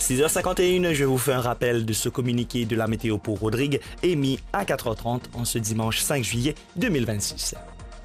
6h51, je vous fais un rappel de ce communiqué de la météo pour Rodrigue émis à 4h30 en ce dimanche 5 juillet 2026.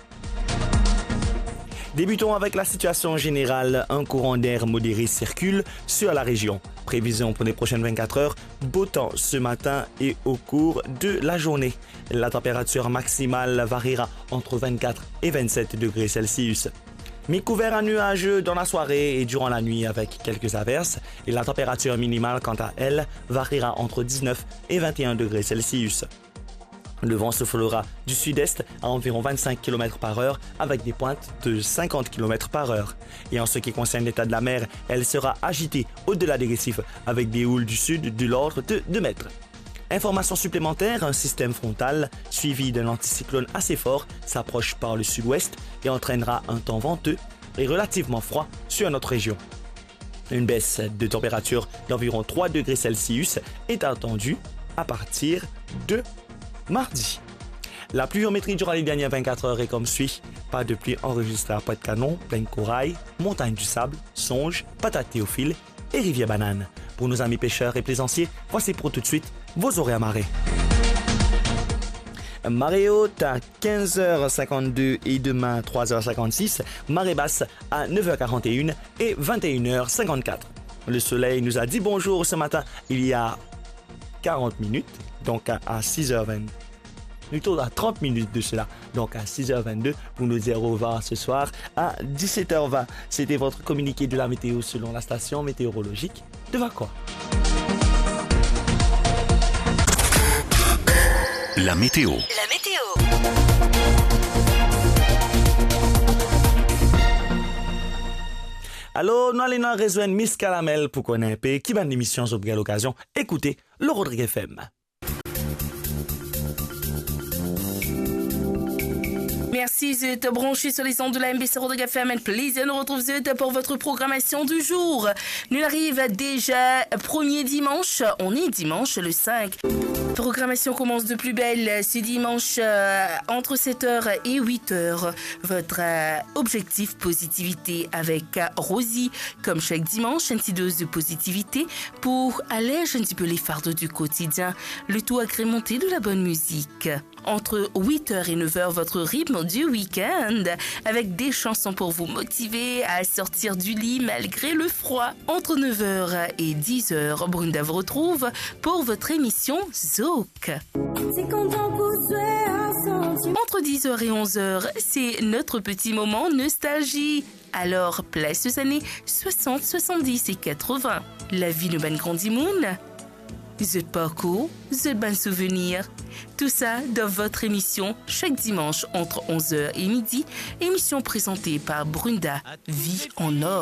Débutons avec la situation générale. Un courant d'air modéré circule sur la région. Prévision pour les prochaines 24 heures, beau temps ce matin et au cours de la journée. La température maximale variera entre 24 et 27 degrés Celsius. Mais couvert à nuages dans la soirée et durant la nuit avec quelques averses. Et la température minimale, quant à elle, variera entre 19 et 21 degrés Celsius. Le vent soufflera du sud-est à environ 25 km par heure avec des pointes de 50 km par heure. Et en ce qui concerne l'état de la mer, elle sera agitée au-delà des récifs avec des houles du sud de l'ordre de 2 mètres. Information supplémentaire, un système frontal suivi d'un anticyclone assez fort s'approche par le sud-ouest et entraînera un temps venteux et relativement froid sur notre région. Une baisse de température d'environ 3 degrés Celsius est attendue à partir de mardi. La pluviométrie durant les dernières 24 heures est comme suit. Pas de pluie enregistrée à Pointe-Canon, Plaine Corail, Montagne du Sable, Songe, Patate Théophile et Rivière Banane. Pour nos amis pêcheurs et plaisanciers, voici pour tout de suite vos horaires marée. Marée haute à 15h52 et demain 3h56. Marée basse à 9h41 et 21h54. Le soleil nous a dit bonjour ce matin il y a 40 minutes, donc à 6h20. Plutôt à 30 minutes de cela, donc à 6h22, pour nous dire au revoir ce soir à 17h20. C'était votre communiqué de la météo selon la station météorologique de Vacois. La météo. Alors, nous allons rejoindre Miss Calamel pour connaître un peu qui va une émission sur l'occasion. Écoutez le Rodrigue FM. Merci d'être branché sur les ondes de la MBC Rodrigue FM. Plaisir de nous retrouver pour votre programmation du jour. Nous arrive déjà premier dimanche. On est dimanche le 5. Programmation commence de plus belle ce dimanche entre 7h et 8h. Votre objectif positivité avec Rosie. Comme chaque dimanche, une petite dose de positivité pour alléger un petit peu les fardeaux du quotidien. Le tout agrémenté de la bonne musique. Entre 8h et 9h, votre rythme du week-end avec des chansons pour vous motiver à sortir du lit malgré le froid. Entre 9h et 10h, Brunda vous retrouve pour votre émission Zouk. Entre 10h et 11h, c'est notre petit moment nostalgie. Alors, place aux années 60, 70 et 80. La vie de ban grandimoun. The parcours, The ban souvenir. Tout ça dans votre émission chaque dimanche entre 11h et midi. Émission présentée par Brunda, Vie en or.